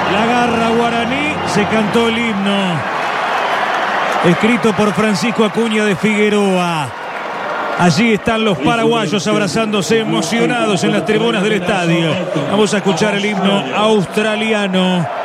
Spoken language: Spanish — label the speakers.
Speaker 1: La garra guaraní, se cantó el himno, escrito por Francisco Acuña de Figueroa. Allí están los paraguayos abrazándose emocionados en las tribunas del estadio. Vamos a escuchar el himno australiano.